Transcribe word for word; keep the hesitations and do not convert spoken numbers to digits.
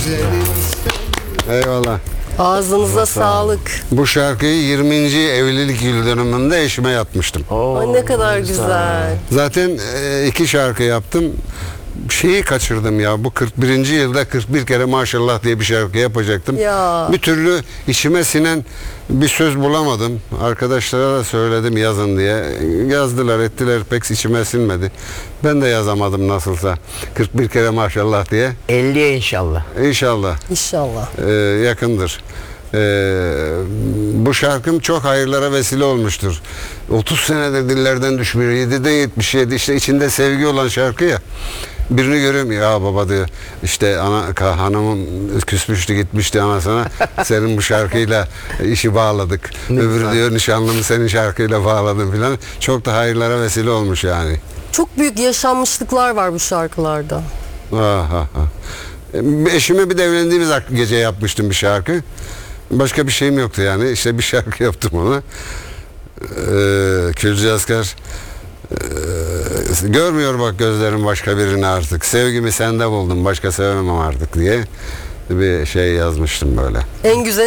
Eyvallah. Ağzınıza sağlık. Bu şarkıyı yirminci evlilik yıl dönümünde eşime yapmıştım. Ay ne kadar güzel. Zaten e, iki şarkı yaptım. Şeyi kaçırdım ya. Bu kırk birinci yılda kırk bir kere maşallah diye bir şarkı yapacaktım. Ya. Bir türlü içime sinen bir söz bulamadım. Arkadaşlara da söyledim yazın diye. Yazdılar ettiler, pek içime sinmedi. Ben de yazamadım nasılsa. kırk bir kere maşallah diye. elliye inşallah. İnşallah. İnşallah. Ee, yakındır. Ee, bu şarkım çok hayırlara vesile olmuştur. otuz senedir dillerden düşmüyor. yedide yetmiş yedi, işte içinde sevgi olan şarkı ya. Birini görüyorum, ya baba diyor, işte ana hanımım küsmüştü gitmişti anasına, senin bu şarkıyla işi bağladık. Öbürü diyor nişanlımı senin şarkıyla bağladım filan. Çok da hayırlara vesile olmuş yani. Çok büyük yaşanmışlıklar var bu şarkılarda. Ah, ah, ah. Eşime bir de evlendiğimiz gece yapmıştım bir şarkı. Başka bir şeyim yoktu yani. İşte bir şarkı yaptım ona. Ee, Külcü Asker ee, görmüyor bak gözlerim başka birini artık. Sevgimi sende buldum, başka sevemem artık diye bir şey yazmıştım böyle. En güzel